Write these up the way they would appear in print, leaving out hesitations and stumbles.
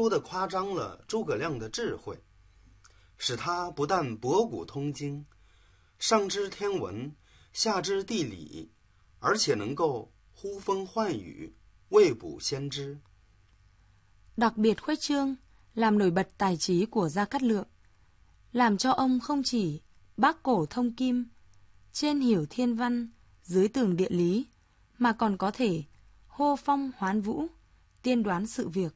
多地夸张了诸葛亮的智慧，使他不但博古通今，上知天文，下知地理，而且能够呼风唤雨，未卜先知。 Đặc biệt khuếch trương, làm nổi bật tài trí của Gia Cát Lượng, làm cho ông không chỉ bác cổ thông kim, trên hiểu thiên văn, dưới tường địa lý, mà còn có thể hô phong hoán vũ, tiên đoán sự việc.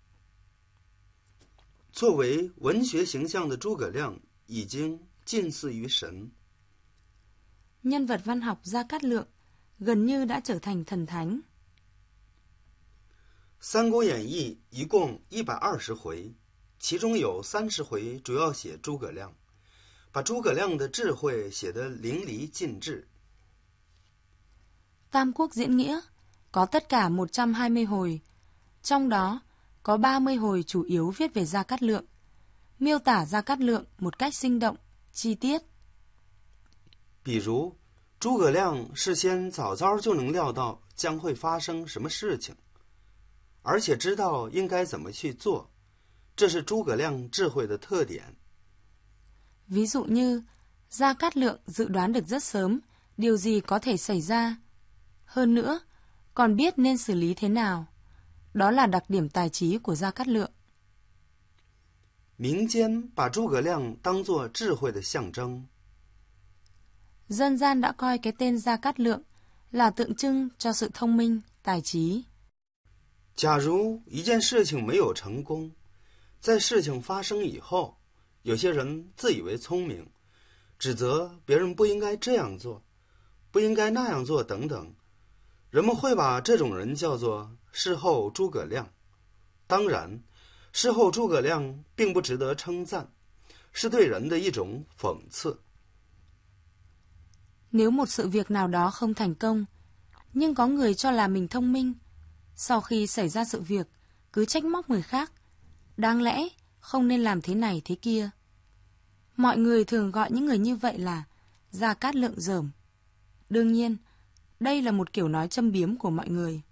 作为文学形象的诸葛亮已经近似于神。 Nhân vật văn học Gia Cát Lượng gần như đã trở thành thần thánh. 三国演义一共120回，其中有30回主要写诸葛亮，把诸葛亮的智慧写得淋漓尽致。 Tam Quốc diễn nghĩa có tất cả 120 hồi, trong đó có 30 hồi chủ yếu viết về Gia Cát Lượng, miêu tả Gia Cát Lượng một cách sinh động, chi tiết. 比如，诸葛亮事先早早就能料到将会发生什么事情，而且知道应该怎么去做，这是诸葛亮智慧的特点。 Ví dụ như, Gia Cát Lượng dự đoán được rất sớm điều gì có thể xảy ra. Hơn nữa, còn biết nên xử lý thế nào. Đó là đặc điểm tài trí của Gia Cát Lượng. 民间把诸葛亮当作智慧的象征。 Dân gian đã coi cái tên Gia Cát Lượng là tượng trưng cho sự thông minh, tài trí. 假如一件事情没有成功，在事情发生以后，有些人自以为聪明，指责别人不应该这样做，不应该那样做等等，人们会把这种人叫做事后诸葛亮。当然，事后诸葛亮并不值得称赞，是对人的一种讽刺。 Nếu một sự việc nào đó không thành công, nhưng có người cho là mình thông minh, sau khi xảy ra sự việc, cứ trách móc người khác, đáng lẽ không nên làm thế này thế kia. Mọi người thường gọi những người như vậy là Gia Cát Lượng dởm. Đương nhiên, đây là một kiểu nói châm biếm của mọi người.